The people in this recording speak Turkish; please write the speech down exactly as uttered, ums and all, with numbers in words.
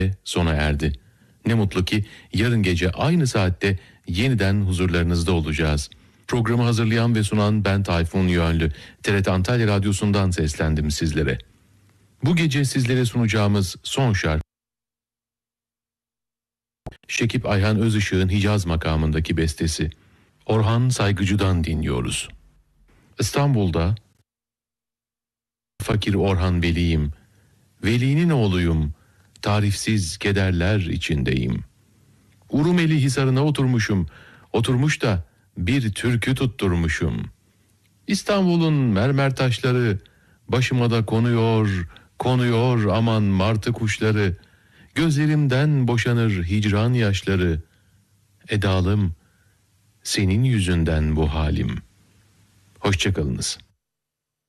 sona erdi. Ne mutlu ki yarın gece aynı saatte yeniden huzurlarınızda olacağız. Programı hazırlayan ve sunan ben Tayfun Yönlü. T R T Antalya Radyosu'ndan seslendim sizlere. Bu gece sizlere sunacağımız son şarkı Şekip Ayhan Özışık'ın Hicaz makamındaki bestesi. Orhan Saygıcı'dan dinliyoruz. İstanbul'da fakir Orhan Veli'yim, Veli'nin oğluyum, tarifsiz kederler içindeyim. Urumeli Hisarı'na oturmuşum, oturmuş da bir türkü tutturmuşum. İstanbul'un mermer taşları başıma da konuyor, konuyor aman martı kuşları. Gözlerimden boşanır hicran yaşları. Edalım, senin yüzünden bu halim. Hoşça kalınız.